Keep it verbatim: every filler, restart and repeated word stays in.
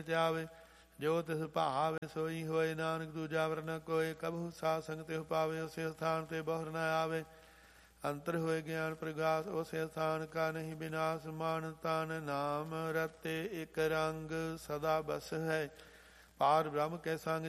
ਜਾਵੇ। ਜੋ ਤਿਸ ਭਾਵੇ ਸੋਈ ਹੋਏ, ਨਾਨਕ ਦੂਜਾ ਵਰ ਨ ਕੋਇ। ਕਬਹੁ ਸਾਧ ਸੰਗ ਤਿਹੁ ਪਾਵੇ, ਉਸੇ ਸਥਾਨ ਤੇ ਬਹੁਰ ਨ ਆਵੇ। ਅੰਤਰ ਹੋਏ ਗਿਆਨ ਪ੍ਰਗਾਸ, ਉਸੇ ਸਥਾਨ ਕਾ ਨਹੀਂ ਬਿਨਾਸ਼। ਮਨ ਤਨ ਨਾਮ ਰਤੇ ਇਕ ਰੰਗ, ਸਦਾ ਬਸ ਹੈ। ਪਾਰ ਬ੍ਰਹਮ ਕੇ ਸੰਗ